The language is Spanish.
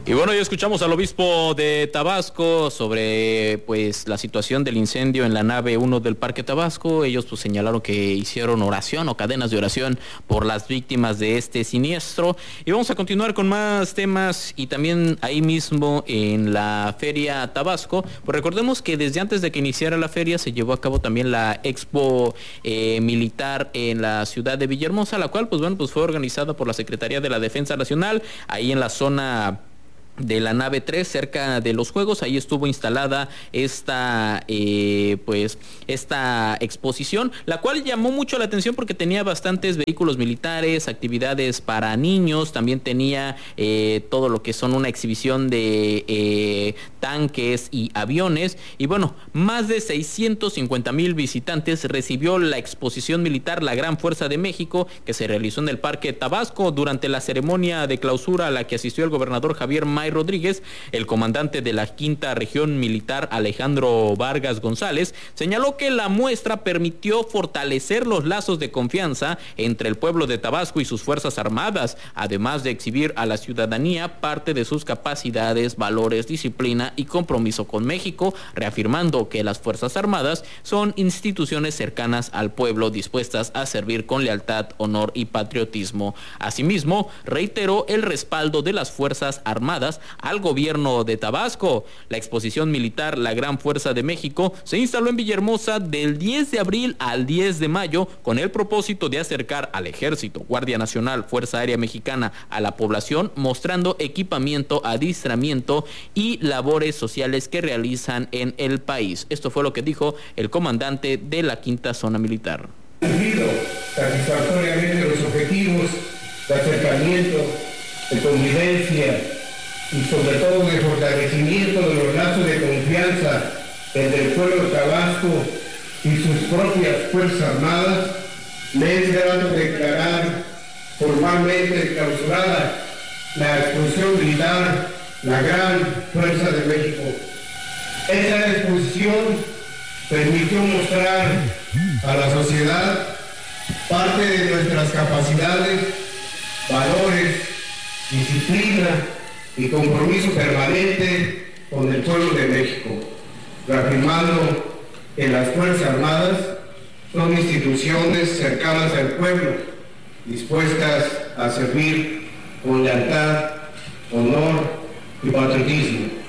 Y bueno, ya escuchamos al obispo de Tabasco sobre pues la situación del incendio en la nave 1 del Parque Tabasco. Ellos pues señalaron que hicieron oración o cadenas de oración por las víctimas de este siniestro. Y vamos a continuar con más temas y también ahí mismo en la Feria Tabasco. Pues recordemos que desde antes de que iniciara la feria se llevó a cabo también la Expo Militar en la ciudad de Villahermosa, la cual pues bueno, pues fue organizada por la Secretaría de la Defensa Nacional, ahí en la zona de la nave 3, cerca de los juegos. Ahí estuvo instalada esta exposición, la cual llamó mucho la atención porque tenía bastantes vehículos militares, actividades para niños, también tenía todo lo que son una exhibición de tanques y aviones. Y bueno, más de 650,000 visitantes recibió la exposición militar La Gran Fuerza de México, que se realizó en el Parque Tabasco. Durante la ceremonia de clausura a la que asistió el gobernador Javier May Rodríguez, el comandante de la Quinta Región Militar Alejandro Vargas González señaló que la muestra permitió fortalecer los lazos de confianza entre el pueblo de Tabasco y sus Fuerzas Armadas, además de exhibir a la ciudadanía parte de sus capacidades, valores, disciplina y compromiso con México, reafirmando que las Fuerzas Armadas son instituciones cercanas al pueblo, dispuestas a servir con lealtad, honor y patriotismo. Asimismo, reiteró el respaldo de las Fuerzas Armadas al gobierno de Tabasco. La exposición militar La Gran Fuerza de México se instaló en Villahermosa del 10 de abril al 10 de mayo con el propósito de acercar al Ejército, Guardia Nacional, Fuerza Aérea Mexicana a la población, mostrando equipamiento, adiestramiento y labores sociales que realizan en el país. Esto fue lo que dijo el comandante de la Quinta Zona Militar. Cumplido satisfactoriamente los objetivos de acercamiento, de convivencia y sobre todo de fortalecimiento de los lazos de confianza entre el pueblo de Tabasco y sus propias Fuerzas Armadas, me es grato declarar formalmente clausurada la exposición militar La Gran Fuerza de México. Esta exposición permitió mostrar a la sociedad parte de nuestras capacidades, valores, disciplina y compromiso permanente con el pueblo de México, reafirmando que las Fuerzas Armadas son instituciones cercanas al pueblo, dispuestas a servir con lealtad, honor y patriotismo.